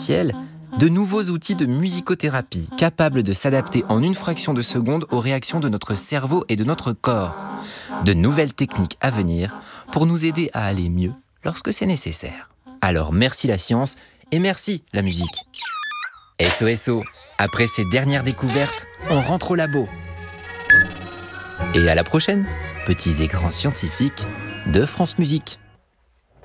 artificielle, de nouveaux outils de musicothérapie capables de s'adapter en une fraction de seconde aux réactions de notre cerveau et de notre corps. De nouvelles techniques à venir pour nous aider à aller mieux lorsque c'est nécessaire. Alors merci la science et merci la musique. SOSO, après ces dernières découvertes, on rentre au labo. Et à la prochaine, petits et grands scientifiques de France Musique.